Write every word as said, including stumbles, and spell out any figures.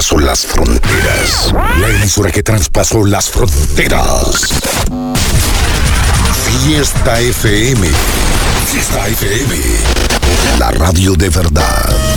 traspasó las fronteras. La emisora que traspasó las fronteras. Fiesta F M. Fiesta F M. La radio de verdad.